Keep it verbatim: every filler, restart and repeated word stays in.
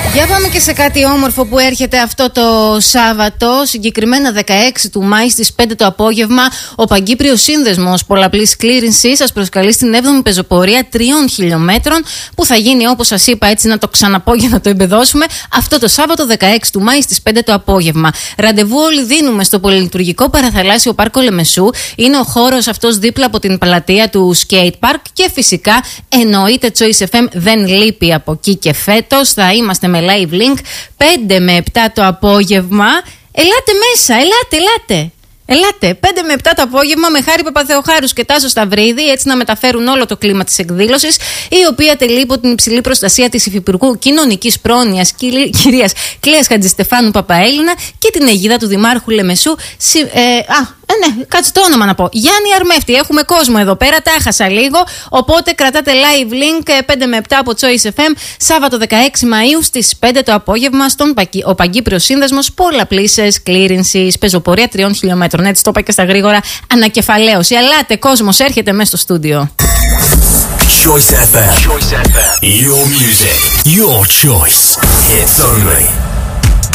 Για πάμε και σε κάτι όμορφο που έρχεται αυτό το Σάββατο, συγκεκριμένα δεκαέξι του Μάη στις πέντε το απόγευμα. Ο Παγκύπριος Σύνδεσμος Πολλαπλής Κλήρυνσης σας προσκαλεί στην έβδομη πεζοπορία τριών χιλιόμετρων που θα γίνει, όπως σας είπα, έτσι να το ξαναπώ για να το εμπεδώσουμε, αυτό το Σάββατο δεκαέξι του Μάη στις πέντε το απόγευμα. Ραντεβού όλοι δίνουμε στο πολυλειτουργικό παραθαλάσσιο πάρκο Λεμεσού. Είναι ο χώρος αυτός δίπλα από την πλατεία του Skate Park και φυσικά εννοείται Choice εφ εμ δεν λείπει από εκεί και φέτος. Θα είμαστε με live link πέντε με επτά το απόγευμα. Ελάτε μέσα, ελάτε, ελάτε. Ελάτε, πέντε με επτά το απόγευμα με Χάρη Παπαθεοχάρους και Τάσο Σταυρίδη, έτσι να μεταφέρουν όλο το κλίμα της εκδήλωσης, η οποία τελεί υπό την υψηλή προστασία της Υφυπουργού Κοινωνικής Πρόνοιας, κυρίας Κλέας Χατζηστεφάνου Παπαέλληνα, και την αιγίδα του Δημάρχου Λεμεσού. Ε, α, Ε, ναι, κάτσε το όνομα να πω. Γιάννη Αρμέφτη. Έχουμε κόσμο εδώ πέρα, τα έχασα λίγο. Οπότε κρατάτε live link πέντε με επτά από Choice εφ εμ, Σάββατο δεκαέξι Μαΐου στις πέντε το απόγευμα, στον Πακι... ο Παγκύπριος Σύνδεσμος Πολλαπλής Κλήρυνσης. Πεζοπορία τριών χιλιόμετρων. Έτσι το είπα και στα γρήγορα. Ανακεφαλαίωση. Ελάτε, κόσμος έρχεται μέσα στο στούντιο. Choice εφ εμ. Choice εφ εμ. Your music. Your choice. Hits only.